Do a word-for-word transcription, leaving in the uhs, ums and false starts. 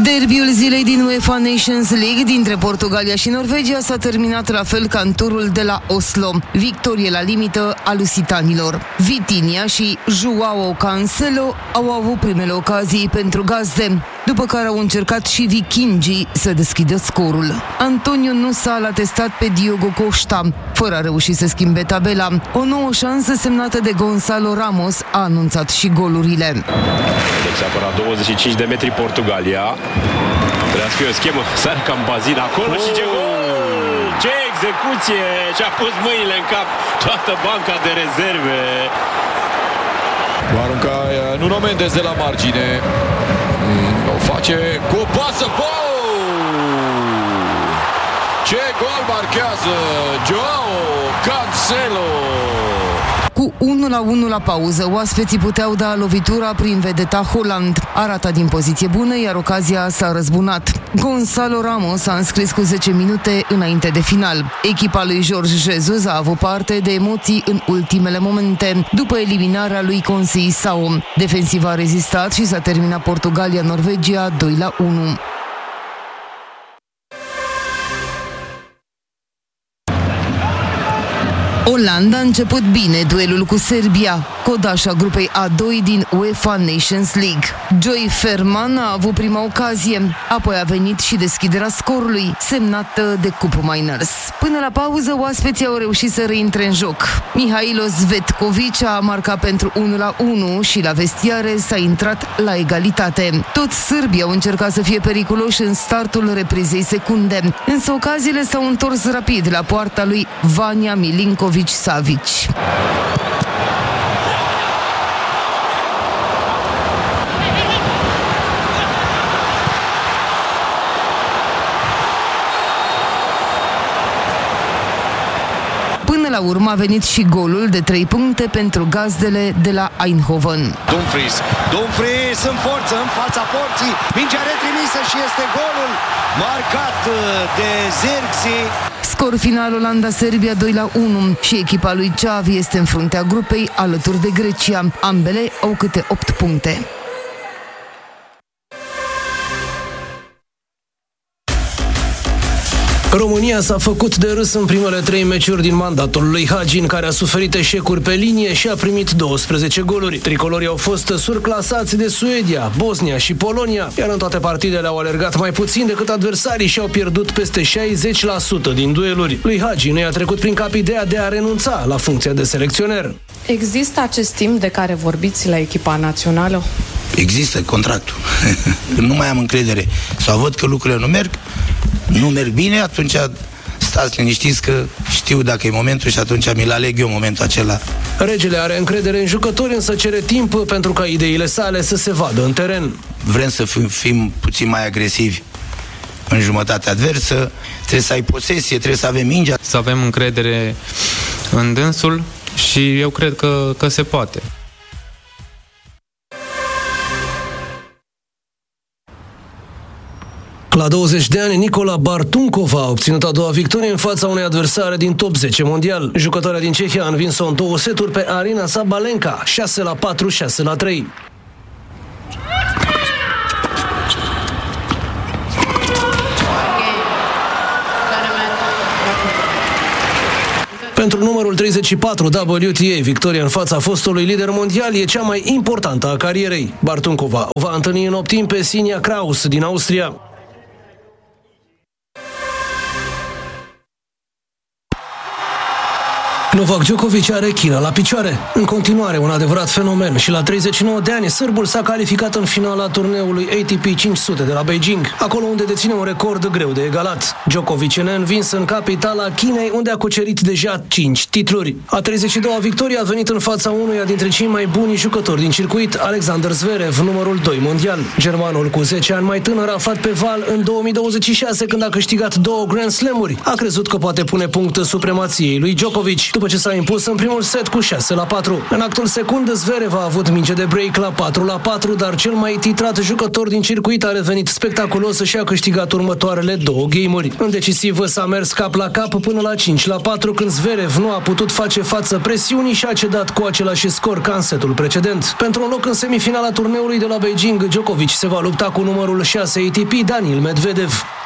Derbiul zilei din UEFA Nations League dintre Portugalia și Norvegia s-a terminat la fel ca în turul de la Oslo. Victorie la limită a lusitanilor. Vitinha și Joao Cancelo au avut primele ocazii pentru gazde, după care au încercat și vikingii să deschidă scorul. Antonio Nusa l-a testat pe Diogo Costa, fără a reuși să schimbe tabela. O nouă șansă semnată de Gonzalo Ramos a anunțat și golurile. Deci apăra douăzeci și cinci de metri Portugalia. Trebuia să fie o schemă, sare cam bazin acolo oh! și ce gol! Ce execuție! Și-a pus mâinile în cap toată banca de rezerve. Va arunca Nuno Mendes de la margine. O face cu o pasă. Ce gol marchează Joao Cancelo! Cu unu la unu la pauză, oaspeții puteau da lovitura prin vedeta Haaland. Arata din poziție bună, iar ocazia s-a răzbunat. Gonzalo Ramos a înscris cu zece minute înainte de final. Echipa lui Jorge Jesus a avut parte de emoții în ultimele momente, după eliminarea lui Conceição. Defensiva a rezistat și s-a terminat Portugalia-Norvegia doi la unu. Olanda a început bine duelul cu Serbia, codașa grupei A doi din UEFA Nations League. Joy Ferman a avut prima ocazie, apoi a venit și deschiderea scorului, semnată de Cup Miners. Până la pauză, oaspeții au reușit să reintre în joc. Mihailo Zvetkovic a marcat pentru unu la unu și la vestiare s-a intrat la egalitate. Toți sârbii au încercat să fie periculoși în startul reprizei secunde, însă ocaziile s-au întors rapid la poarta lui Vanja Milinković-Savic. Până la urmă a venit și golul de trei puncte pentru gazdele de la Eindhoven. Dumfries, Dumfries în forță, în fața porții, mingea retrimisă și este golul marcat de Zirkzee. Scor final Olanda-Serbia doi la unu și echipa lui Xavi este în fruntea grupei alături de Grecia. Ambele au câte opt puncte. România s-a făcut de râs în primele trei meciuri din mandatul lui Hagi, în care a suferit eșecuri pe linie și a primit douăsprezece goluri. Tricolorii au fost surclasați de Suedia, Bosnia și Polonia, iar în toate partidele au alergat mai puțin decât adversarii și au pierdut peste șaizeci la sută din dueluri. Lui Hagi nu i-a trecut prin cap ideea de a renunța la funcția de selecționer. Există acest timp de care vorbiți la echipa națională? Există contractul. Nu mai am încredere. Sau văd că lucrurile nu merg, nu merg bine, atunci stați liniștiți că știu dacă e momentul și atunci mi-l aleg eu momentul acela. Regele are încredere în jucători, însă cere timp pentru ca ideile sale să se vadă în teren. Vrem să fim, fim puțin mai agresivi în jumătatea adversă, trebuie să ai posesie, trebuie să avem mingea. Să avem încredere în dânsul și eu cred că, că se poate. La douăzeci de ani, Nicola Bartunkova a obținut a doua victorie în fața unei adversare din top zece mondial. Jucătoarea din Cehia a învins-o în două seturi pe Arina Sabalenka, șase la patru, șase la trei. Pentru numărul treizeci și patru W T A, victoria în fața fostului lider mondial e cea mai importantă a carierei. Bartunkova va întâlni în optim pe Sinja Kraus din Austria. Novak Djokovic are china la picioare. În continuare, un adevărat fenomen și la treizeci și nouă de ani, sârbul s-a calificat în finala turneului A T P cinci sute de la Beijing, acolo unde deține un record greu de egalat. Djokovic e neînvins în capitala Chinei, unde a cucerit deja cinci titluri. A treizeci și doua victorie a venit în fața unuia dintre cei mai buni jucători din circuit, Alexander Zverev, numărul doi mondial. Germanul cu zece ani mai tânăr, aflat pe val în două mii douăzeci și șase când a câștigat două Grand Slam-uri, a crezut că poate pune punct supremației lui Djokovic, după ce s-a impus în primul set cu șase la patru. În actul secund, Zverev a avut minge de break la patru la patru, dar cel mai titrat jucător din circuit a revenit spectaculos și a câștigat următoarele două game-uri. În decisiv s-a mers cap la cap până la cinci la patru, când Zverev nu a putut face față presiunii și a cedat cu același scor ca în setul precedent. Pentru un loc în semifinala turneului de la Beijing, Djokovic se va lupta cu numărul șase A T P, Daniil Medvedev.